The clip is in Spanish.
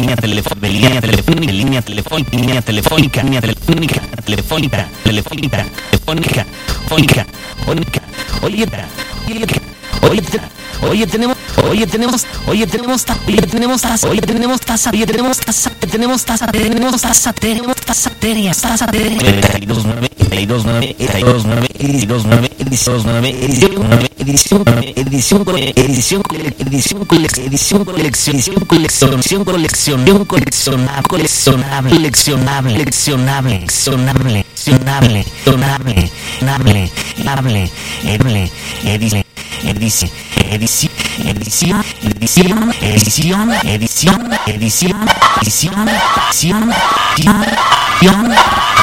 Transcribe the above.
línea telefónica, línea telefónica, línea telefónica, línea telefónica, línea telefónica, telefónica, telefónica, telefónica, fónica, fónica, oye, tenemos taza, edición